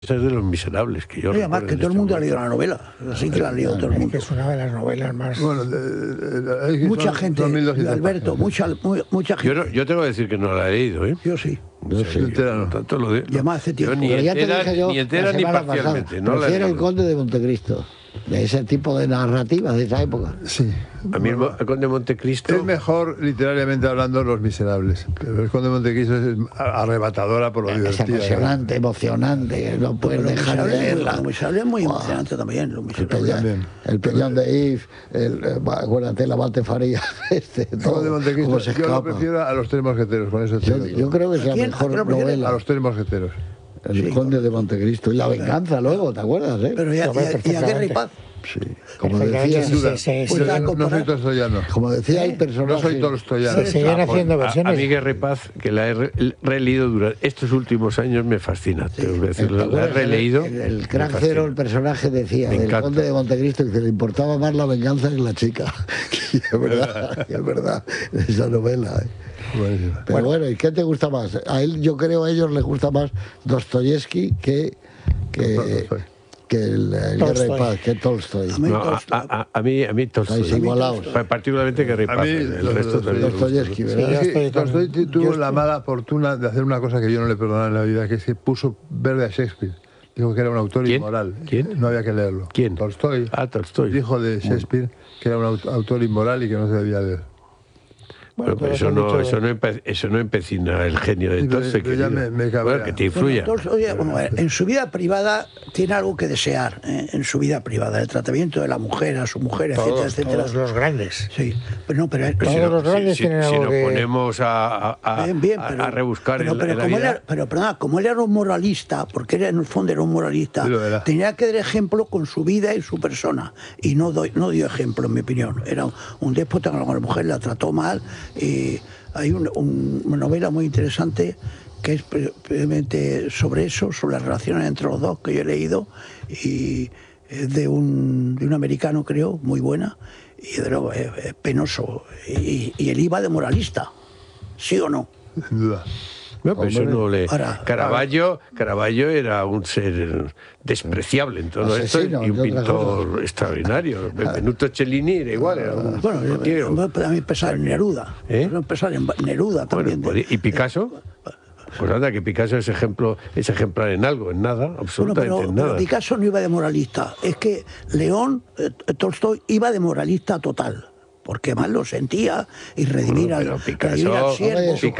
Esa es de Los Miserables, que yo además que todo el mundo ha leído la novela, así que la ha leído todo el mundo. Es una de las novelas más... Bueno, mucha gente, Alberto, mucha gente. Yo tengo que decir que no la he leído, ¿eh? Yo sí. Yo sí. Entera, no. Tanto lo de... Y además hace tiempo. Ni entera ni parcialmente. No prefiero El Conde de Montecristo, de ese tipo de narrativa de esa época. Sí. A mí el Conde de Montecristo... Es mejor, literariamente hablando, Los Miserables. Pero El Conde de Montecristo es arrebatadora por lo divertida. Es emocionante, no puedes dejar de leerla. Los Miserables es muy emocionante también. El Peñón de If, acuérdate, la Baltefaría, El Conde de Montecristo, yo lo prefiero a Los Tres Mosqueteros, con eso yo creo que es la mejor novela. A Los Tres Mosqueteros. El Conde de Montecristo y la venganza luego, ¿te acuerdas? Pero y a Guerra y Paz. Sí, como decía, no soy tolstoyano. Como decía el personaje. No soy tolstoyano. Se siguen haciendo versiones. A mí Guerra y Paz, que la he releído durante estos últimos años, me fascina. Tengo que decirlo, la he releído. El Crack Zero, el personaje decía del Conde de Montecristo que le importaba más la venganza que la chica. Y es verdad, esa novela. Pero bueno, ¿y qué te gusta más? A ellos les gusta más Dostoyevsky que el Guerra y Paz, que Tolstoy. A mí Tolstoy. Particularmente Guerra y Paz. El resto Dostoyevsky, ¿verdad? Tolstoy tuvo la mala fortuna de hacer una cosa que yo no le perdonaba en la vida, que es que puso verde a Shakespeare. Dijo que era un autor inmoral. ¿Quién? No había que leerlo. ¿Quién? Tolstoy. Tolstoy. Dijo de Shakespeare que era un autor inmoral y que no se debía leer. Bueno, pero eso no empecina el genio de Tolstoy, que te influya. En su vida privada tiene algo que desear, en su vida privada, el tratamiento de la mujer, a su mujer, etcétera. Todos los grandes. Sí, pero todos los grandes tienen algo que... Si nos ponemos a rebuscar en la vida... Pero como él era un moralista, porque él en el fondo era un moralista, tenía que dar ejemplo con su vida y su persona, y no dio ejemplo, en mi opinión. Era un déspota con la mujer, la trató mal. Hay una novela muy interesante que es precisamente sobre eso, sobre las relaciones entre los dos, que yo he leído, y es de un americano, creo, muy buena, y de luego es penoso, y él iba de moralista, ¿sí o no? Sin duda. No, pero eso no le... Caravaggio era un ser despreciable en todo esto y un pintor extraordinario. Benvenuto Cellini era igual. A mí pensar en Neruda. Pensar en Neruda también. ¿Y Picasso? Pues anda, que Picasso es ejemplar en algo, en nada, absolutamente en nada. Pero Picasso no iba de moralista. Es que Tolstoy iba de moralista total. Porque más lo sentía y redimir al siervo.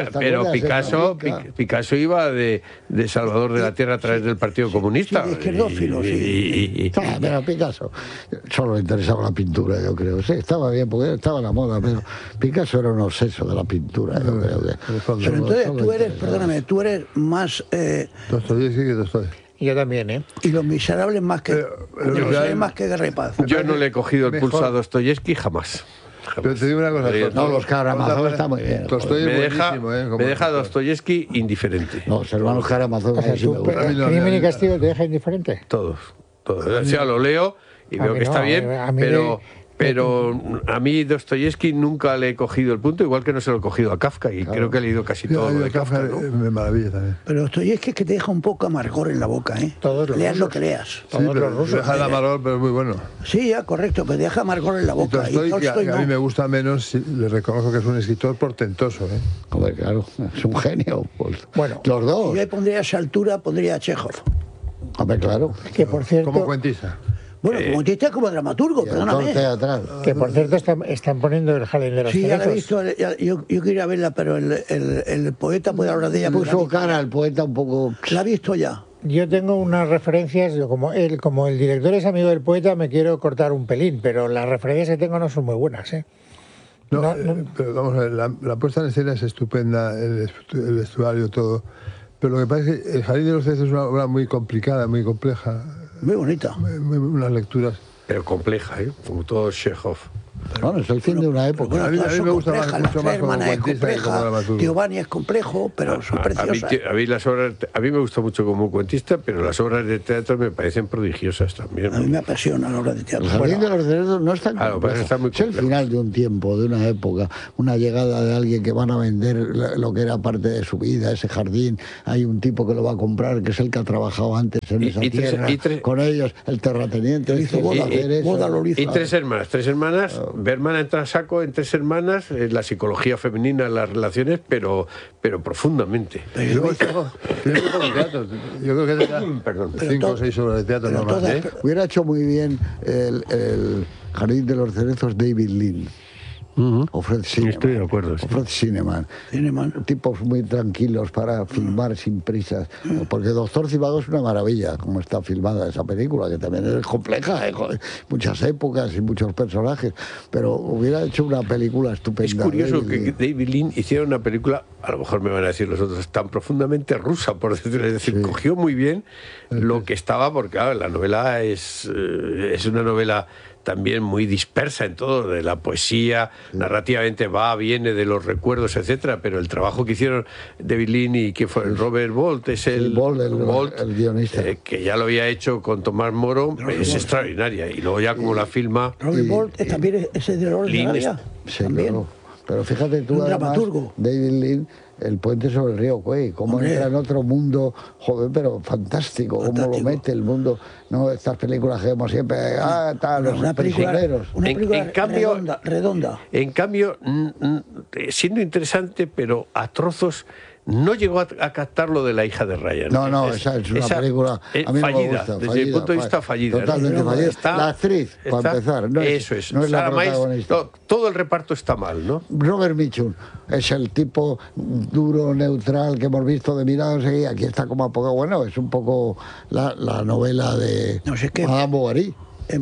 Picasso iba de Salvador de la Tierra a través del Partido Comunista. Sí, izquierdófilo, sí. Pero Picasso solo le interesaba la pintura, yo creo. Sí, estaba bien, porque estaba a la moda, pero Picasso era un obseso de la pintura, yo creo. Pero entonces tú eres más... Dostoyevsky que Tolstoy. Yo también, Y Los Miserables más que Guerra y Paz. Yo no le he cogido el pulso a Dostoyevsky jamás. Pero te digo una cosa, Los Karamazov está muy bien. Me deja Dostoyevsky indiferente. No, los hermanos Karamazov ¿Crimen y Castigo te deja indiferente? Todos. O sea, lo leo y veo que está bien, pero a mí Dostoyevsky nunca le he cogido el punto, igual que no se lo he cogido a Kafka, y creo que he leído casi todo de Kafka, ¿no? Me maravilla también. Pero Dostoyevsky es que te deja un poco amargor en la boca, ¿eh? Leas lo que leas. Todos los rusos. Deja el amargor, pero es muy bueno. Sí, ya, correcto, pero deja amargor en la boca. Tolstoy, a mí me gusta menos, le reconozco que es un escritor portentoso, ¿eh? Hombre, claro, es un genio. Bueno, los dos. Yo pondría a esa altura, pondría a Chekhov. Hombre, claro. Que por cierto... Como cuentista. Bueno, como chiste, como dramaturgo, perdóname. Que por cierto están poniendo el Jardín de los Cerebros. Sí, ya la he visto, yo quería verla, pero el poeta puede hablar de ella. Puso cara el poeta un poco... La he visto ya. Yo tengo unas referencias, como el director es amigo del poeta, me quiero cortar un pelín, pero las referencias que tengo no son muy buenas, ¿eh? Pero vamos a ver, la puesta en escena es estupenda, el vestuario, todo. Pero lo que pasa es que El Jardín de los Cerebros es una obra muy complicada, muy compleja. Muy bonita. Unas lecturas. Pero compleja, como todo Chekhov. Bueno, es el fin de una época. Bueno, a mí me gusta mucho más como es cuentista que como compleja, dramaturgo. Giovanni es complejo, pero son preciosas. A mí me gusta mucho como cuentista, pero las obras de teatro me parecen prodigiosas también. A mí me apasiona la obra de teatro. El Jardín de los Cerezos no es tan complejo. Está muy es el final de un tiempo, de una época, una llegada de alguien que van a vender lo que era parte de su vida, ese jardín. Hay un tipo que lo va a comprar, que es el que ha trabajado antes en esa tierra, con ellos, el terrateniente. Y tres hermanas. Berman entra a saco en Tres hermanas, la psicología femenina, las relaciones, pero profundamente. Tiene muy poco teatro. Yo creo que Perdón. 5 o 6 obras de teatro nomás. Hubiera hecho muy bien el Jardín de los Cerezos David Lean. O Fred Zinnemann. Estoy de acuerdo. Sí. O Fred Zinnemann. Tipos muy tranquilos para filmar sin prisas. Porque Doctor Zhivago es una maravilla, como está filmada esa película, que también es compleja, muchas épocas y muchos personajes. Pero hubiera hecho una película estupenda. Es curioso que David Lean hiciera una película, a lo mejor me van a decir los otros, tan profundamente rusa, por decirlo. Es decir, cogió muy bien lo que estaba, porque claro, la novela es una novela también muy dispersa en todo, de la poesía, narrativamente viene de los recuerdos, etcétera, pero el trabajo que hicieron David Lean y que fue Robert Bolt, es el guionista, que ya lo había hecho con Tomás Moro, es extraordinaria, y luego ya como la filma Robert Bolt también es de Orden de la Vida. Sí, claro. Pero fíjate tú, además, David Lean, El puente sobre el río Kwai, cómo entra en otro mundo, joder, pero fantástico, cómo lo mete el mundo, no estas películas que vemos siempre, los prisioneros. Una película redonda. En cambio, siendo interesante, pero a trozos, no llegó a captar lo de La hija de Ryan. Esa es una película a mí fallida, no me gusta, desde el punto de vista fallida. Totalmente fallida. La actriz, para empezar, no es la protagonista. Todo el reparto está mal, ¿no? Robert Mitchum es el tipo duro, neutral, que hemos visto de mirados, y aquí está como a poco, bueno, es un poco la novela de Madame Bovary.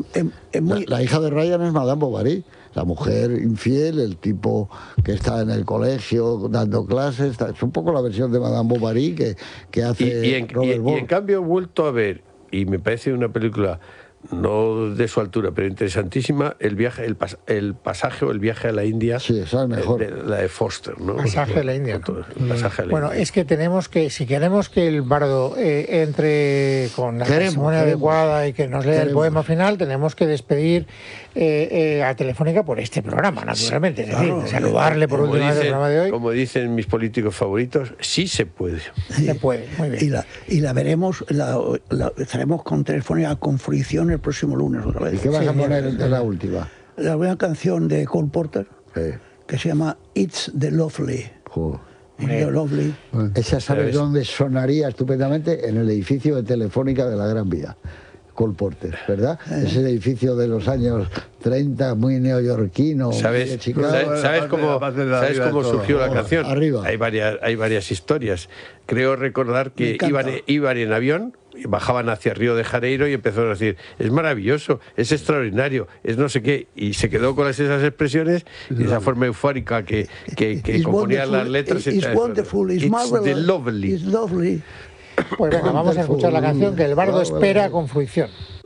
La hija de Ryan es Madame Bovary. La mujer infiel, el tipo que está en el colegio dando clases, es un poco la versión de Madame Bovary que hace Robert Bolt. Y en cambio he vuelto a ver, y me parece una película no de su altura, pero interesantísima, el pasaje o el viaje a la India. Sí, esa es mejor. La de Foster, ¿no? Pasaje a la India. Bueno, es que tenemos que, si queremos que el bardo entre con la ceremonia adecuada y que nos lea el poema final, tenemos que despedir a Telefónica por este programa, naturalmente. Es decir, saludarle por última vez el programa de hoy. Como dicen mis políticos favoritos, sí se puede. Se puede, muy bien. Y la veremos, estaremos con Telefónica con fruición el próximo lunes otra vez. ¿Y qué vas a poner de la última? La buena canción de Cole Porter, que se llama It's the Lovely. Lovely. Esa, ¿sabes dónde sonaría estupendamente? En el edificio de Telefónica de la Gran Vía. Cole Porter, ¿verdad? Ese edificio de los años 30, muy neoyorquino. ¿Sabes cómo surgió la canción? Arriba. Hay varias historias. Creo recordar que iban en avión, bajaban hacia Río de Janeiro y empezaron a decir, es maravilloso, es extraordinario, es no sé qué, y se quedó con esas expresiones y esa forma eufórica que componían las letras. It's wonderful, it's marvelous, lovely. It's lovely. Pues venga, vamos a escuchar la canción que el bardo espera con fruición.